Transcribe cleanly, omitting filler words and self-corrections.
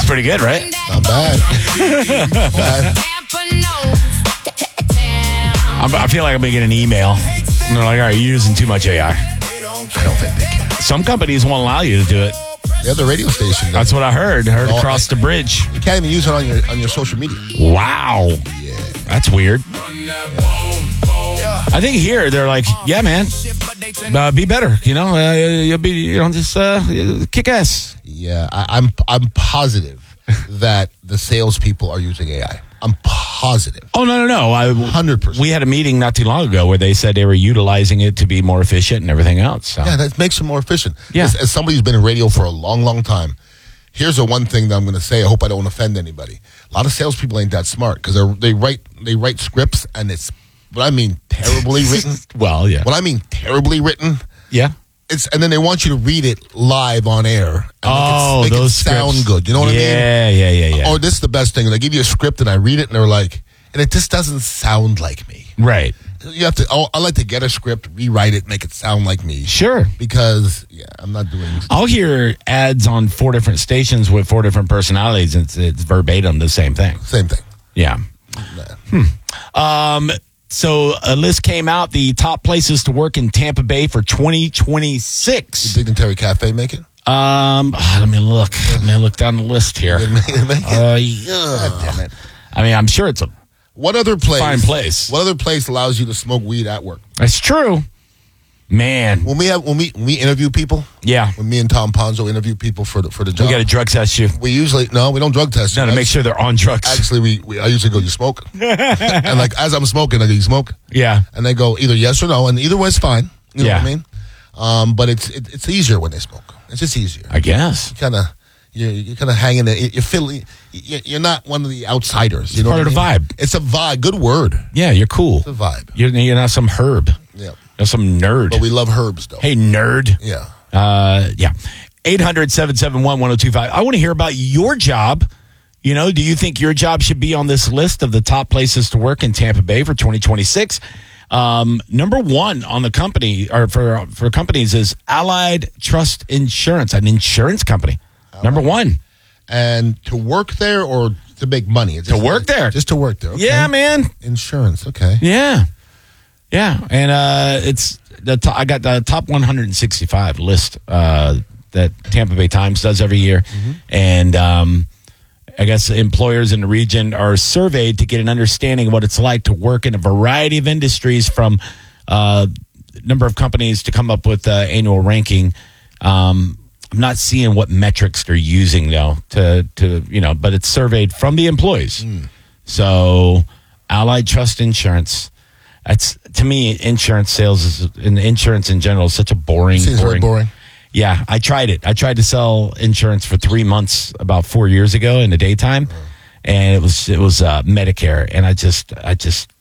pretty good, right? Not bad. I feel like I'm going to get an email. And they're like, all right, you're using too much AI. I don't think they can. Some companies won't allow you to do it. The other radio station. That's what I heard. I heard across the bridge. You can't even use it on your social media. Wow. Yeah. That's weird. I think here they're like, yeah, man, be better. You'll be, just kick ass. Yeah, I'm positive that the salespeople are using AI. I'm positive. Oh, no. 100%. We had a meeting not too long ago where they said they were utilizing it to be more efficient and everything else. So. Yeah, that makes them more efficient. Yeah. As somebody who's been in radio for a long, long time, here's the one thing that I'm going to say. I hope I don't offend anybody. A lot of salespeople ain't that smart because they write scripts and it's what I mean terribly written. Well, yeah. What I mean terribly written. Yeah. And then they want you to read it live on air. And make it sound scripts. good. You know what I mean? Yeah. Oh, this is the best thing. They give you a script and I read it and they're like, and it just doesn't sound like me. Right. You have to. I like to get a script, rewrite it, make it sound like me. Sure. Because I'm not doing. I'll hear ads on 4 different stations with 4 different personalities, and it's verbatim the same thing. Same thing. Yeah. Nah. So a list came out, the top places to work in Tampa Bay for 2026. Did Dignitary Cafe make it? Let me look. Let me look down the list here. Did it make it? Yeah. God damn it. I mean, I'm sure it's a What other place? fine place. What other place allows you to smoke weed at work? That's true. Man. When we interview people, Yeah. when me and Tom Ponzo interview people for the job, We got to drug test you. we usually we don't drug test. No, to make sure they're on drugs. Actually, I usually go, you smoke? And like as I'm smoking, I go, you smoke? Yeah. And they go either yes or no, and either way is fine. You know Yeah. what I mean? But it's easier when they smoke. It's just easier. I guess. You're kind of hanging it. You feel you're not one of the outsiders. You know, part of the vibe. It's a vibe. Good word. Yeah, you're cool. It's a vibe. You're not some herb. Yeah. You're some nerd. But we love herbs, though. Hey, nerd. Yeah. Yeah. 800-771-1025. I want to hear about your job. Do you think your job should be on this list of the top places to work in Tampa Bay for 2026? Number 1 on the company or for companies is Allied Trust Insurance, an insurance company. Number 1. And to work there or to make money? To work there. Just to work there. Okay. Yeah, man. Insurance. Okay. Yeah. Yeah. And it's I got the top 165 list that Tampa Bay Times does every year. Mm-hmm. And I guess employers in the region are surveyed to get an understanding of what it's like to work in a variety of industries, from number of companies to come up with annual ranking. I'm not seeing what metrics they're using though but it's surveyed from the employees. So Allied Trust Insurance. That's, to me, insurance sales and insurance in general is such a boring. Seems very boring. Yeah, I tried it. I tried to sell insurance for 3 months about 4 years ago in the daytime, and it was Medicare, and I just